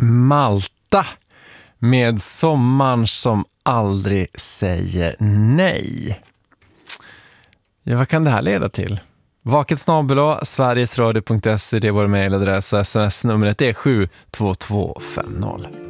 Malta med sommaren som aldrig säger nej. Ja, vad kan det här leda till? Vaket@sverigesradio.se, det är vår mejladress och sms-numret är 72250.